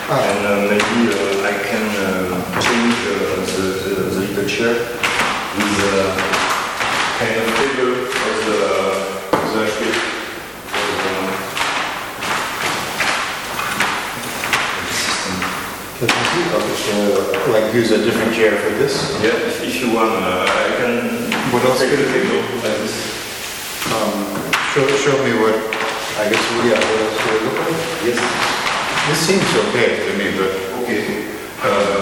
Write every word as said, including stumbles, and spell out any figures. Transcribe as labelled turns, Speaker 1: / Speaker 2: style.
Speaker 1: Ah.
Speaker 2: And uh, maybe uh, I can uh, change uh, the, the, the little chair with a kind of table of the, the shape of the system.
Speaker 1: Uh, like use a different chair for this?
Speaker 2: Yeah, if, if you want, uh, I can
Speaker 1: What else
Speaker 2: take
Speaker 1: could
Speaker 2: the
Speaker 1: it be?
Speaker 2: table like this.
Speaker 1: Um, show, show me what, I guess, yeah, what else would it look like?
Speaker 2: Yes.
Speaker 1: This seems okay to me, but
Speaker 2: Okay. Uh,